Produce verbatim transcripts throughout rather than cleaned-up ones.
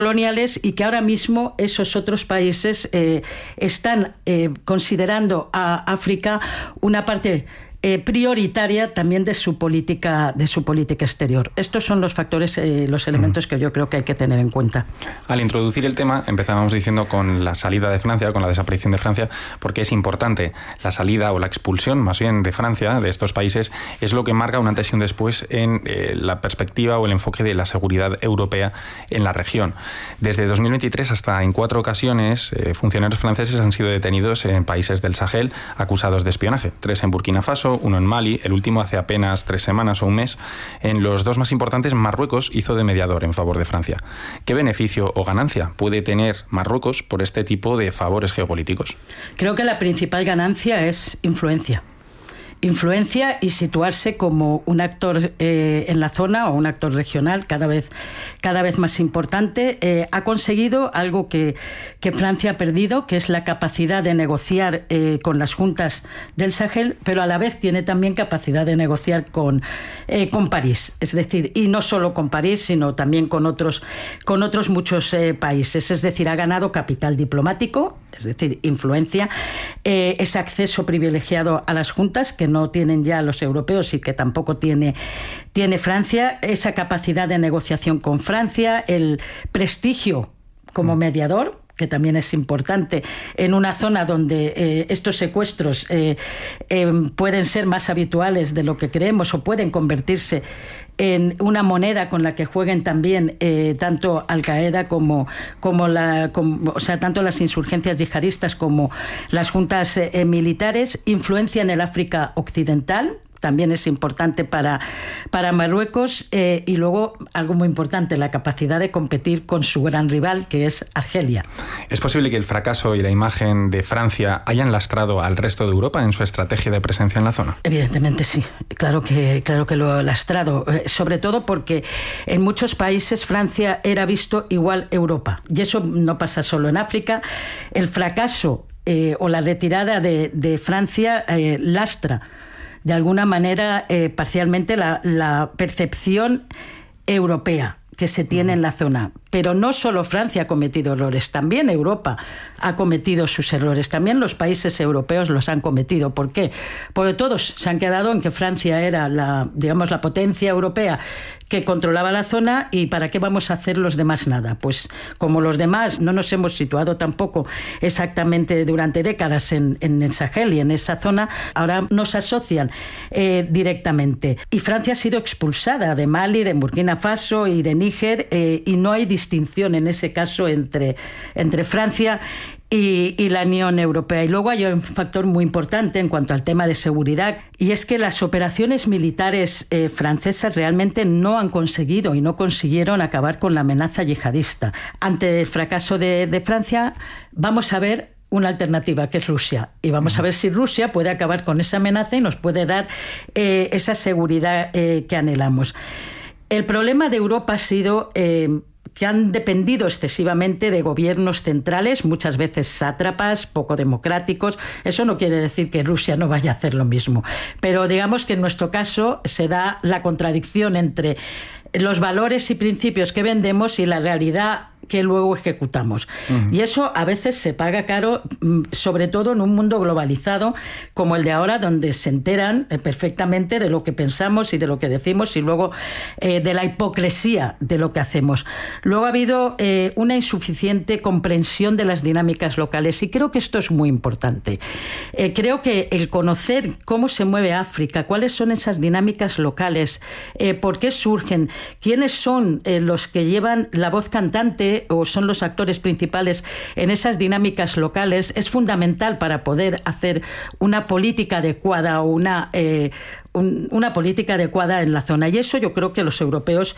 coloniales y que ahora mismo esos otros países eh, están eh, considerando a África una parte Eh, prioritaria también de su política de su política exterior. Estos son los factores, eh, los elementos que yo creo que hay que tener en cuenta. Al introducir el tema, empezábamos diciendo con la salida de Francia, con la desaparición de Francia, porque es importante la salida o la expulsión, más bien, de Francia, de estos países, es lo que marca un antes y un después en eh, la perspectiva o el enfoque de la seguridad europea en la región. Desde dos mil veintitrés hasta en cuatro ocasiones, eh, funcionarios franceses han sido detenidos en países del Sahel acusados de espionaje. Tres en Burkina Faso, uno en Mali, el último hace apenas tres semanas o un mes. En los dos más importantes, Marruecos hizo de mediador en favor de Francia. ¿Qué beneficio o ganancia puede tener Marruecos por este tipo de favores geopolíticos? Creo que la principal ganancia es influencia. Influencia y situarse como un actor eh, en la zona o un actor regional cada vez, cada vez más importante. Eh, ha conseguido algo que, que Francia ha perdido, que es la capacidad de negociar eh, con las juntas del Sahel, pero a la vez tiene también capacidad de negociar con, eh, con París. Es decir, y no solo con París, sino también con otros, con otros muchos eh, países. Es decir, ha ganado capital diplomático, es decir, influencia, eh, ese acceso privilegiado a las juntas que no tienen ya los europeos y que tampoco tiene, tiene Francia, esa capacidad de negociación con Francia, el prestigio como mediador, que también es importante en una zona donde eh, estos secuestros eh, eh, pueden ser más habituales de lo que creemos o pueden convertirse en una moneda con la que jueguen también eh, tanto Al-Qaeda como, como, la, como o sea, tanto las insurgencias yihadistas como las juntas eh, militares. Influencia en el África Occidental también es importante para, para Marruecos, eh, y luego algo muy importante, la capacidad de competir con su gran rival, que es Argelia. ¿Es posible que el fracaso y la imagen de Francia hayan lastrado al resto de Europa en su estrategia de presencia en la zona? Evidentemente sí, claro que, claro que lo ha lastrado, eh, sobre todo porque en muchos países Francia era visto igual Europa, y eso no pasa solo en África. El fracaso eh, o la retirada de, de Francia eh, lastra de alguna manera eh, parcialmente la, la percepción europea que se tiene en la zona. Pero no solo Francia ha cometido errores, también Europa ha cometido sus errores, también los países europeos los han cometido. ¿Por qué? Porque todos se han quedado en que Francia era la, digamos, la potencia europea que controlaba la zona, y ¿para qué vamos a hacer los demás nada? Pues como los demás no nos hemos situado tampoco exactamente durante décadas en, en el Sahel y en esa zona, ahora nos asocian eh, directamente. Y Francia ha sido expulsada de Mali, de Burkina Faso y de Níger, eh, y no hay distinción en ese caso entre, entre Francia Y, y la Unión Europea. Y luego hay un factor muy importante en cuanto al tema de seguridad, y es que las operaciones militares eh, francesas realmente no han conseguido y no consiguieron acabar con la amenaza yihadista. Ante el fracaso de, de Francia, vamos a ver una alternativa, que es Rusia, y vamos a ver si Rusia puede acabar con esa amenaza y nos puede dar eh, esa seguridad eh, que anhelamos. El problema de Europa ha sido Eh, que han dependido excesivamente de gobiernos centrales, muchas veces sátrapas, poco democráticos. Eso no quiere decir que Rusia no vaya a hacer lo mismo, pero digamos que en nuestro caso se da la contradicción entre los valores y principios que vendemos y la realidad que luego ejecutamos. Uh-huh. Y eso a veces se paga caro, sobre todo en un mundo globalizado como el de ahora, donde se enteran perfectamente de lo que pensamos y de lo que decimos, y luego eh, de la hipocresía de lo que hacemos. Luego ha habido eh, una insuficiente comprensión de las dinámicas locales, y creo que esto es muy importante. Eh, creo que el conocer cómo se mueve África, cuáles son esas dinámicas locales, eh, por qué surgen, quiénes son eh, los que llevan la voz cantante o son los actores principales en esas dinámicas locales, es fundamental para poder hacer una política adecuada o una, eh, un, una política adecuada en la zona. Y eso yo creo que los europeos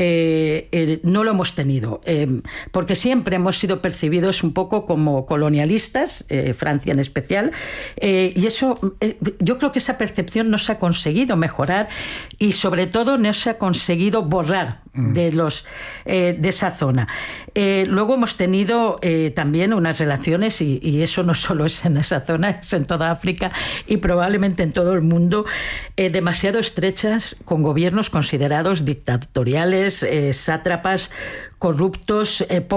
eh, eh, no lo hemos tenido, eh, porque siempre hemos sido percibidos un poco como colonialistas, eh, Francia en especial, eh, y eso eh, yo creo que esa percepción no se ha conseguido mejorar, y sobre todo no se ha conseguido borrar de, los, eh, de esa zona. Eh, luego hemos tenido eh, también unas relaciones, y, y eso no solo es en esa zona, es en toda África y probablemente en todo el mundo, eh, demasiado estrechas con gobiernos considerados dictatoriales, eh, sátrapas, corruptos, eh,